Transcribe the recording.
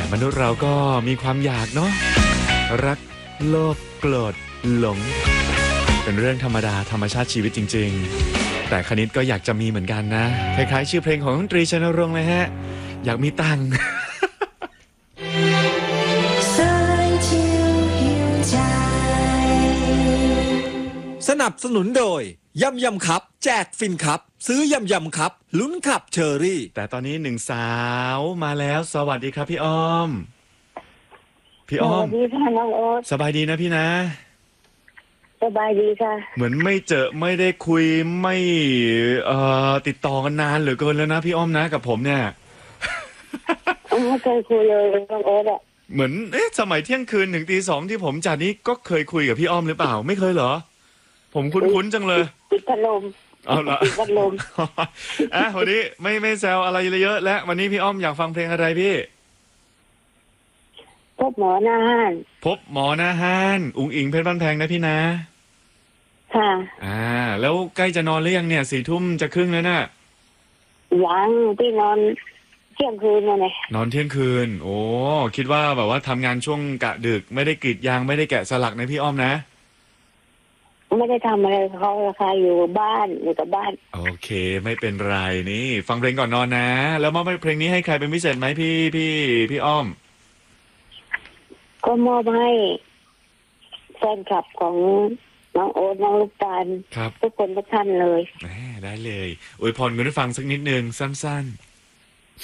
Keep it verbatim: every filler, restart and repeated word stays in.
มนุษย์เราก็มีความอยากเนาะรักโลภโกรธหลงเป็นเรื่องธรรมดาธรรมชาติชีวิตจริงๆแต่คณิตก็อยากจะมีเหมือนกันนะคล้ายๆชื่อเพลงของดนตรีชนรงค์เลยฮะอยากมีตังค์สนับสนุนโดยยำยำครับแจกฟินครับซื้อยำยำครับลุ้นขับเชอรี่แต่ตอนนี้หนึ่งสาวมาแล้วสวัสดีครับพี่อ้อมพี่อ้อมสวัสดีค่ะน้องโอ๊ตสบายดีนะพี่นะสบายดีค่ะเหมือนไม่เจอไม่ได้คุยไม่เอ่อติดต่อกันนานเหลือเกินแล้วนะพี่อ้อมนะกับผมเนี่ยไม่เคยคุยเลยน้องโอ๊ตอะเหมือนเอ๊ะสมัยเที่ยงคืนถึงตีสองที่ผมจัดนี้ก็เคยคุยกับพี่อ้อมหรือเปล่าไม่เคยเหรอผมคุ้นๆจังเลยปิดพัดลมเอาละปิดพัดลมอ่ะวันนี้ไม่ไม่แซวอะไรเยอะและวันนี้พี่อ้อมอยากฟังเพลงอะไรพี่พบหมอหน้าห้านพบหมอหน้าห้านอุ๋งอิงเพชรบ้านแพงนะพี่นะค่ะอ่าแล้วใกล้จะนอนหรือยังเนี่ยสี่ทุ่มจะครึ่งแล้วนะยังพี่นอนเที่ยงคืนมาเนี่ยนอนเที่ยงคืนโอ้คิดว่าแบบว่าทำงานช่วงกะดึกไม่ได้กรีดยางไม่ได้แกะสลักนะพี่อ้อมนะไม่ได้ทำอะไรเขาราคาอยู่บ้านอยู่กับบ้านโอเคไม่เป็นไรนี่ฟังเพลงก่อนนอนนะแล้วมอบเพลงนี้ให้ใครเป็นพิเศษไหมพี่พี่พี่อ้อมก็มอบให้แฟนคลับของน้องโอ๊ตน้องลูกตาลครับทุกคนทุกท่านเลยแหมได้เลยอวยพรคุณผู้ฟังสักนิดนึงสั้นๆ